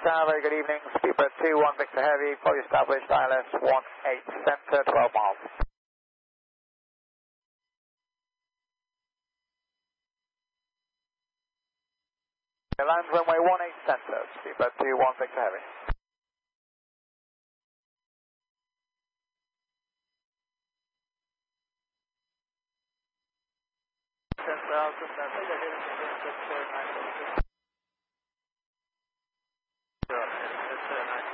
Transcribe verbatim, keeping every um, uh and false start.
Tower, very good evening. Speedbird two one Victor Heavy, fully established I L S one eight center, twelve miles. Land runway one eight center, Speedbird two one Victor Heavy. ten thousand, that's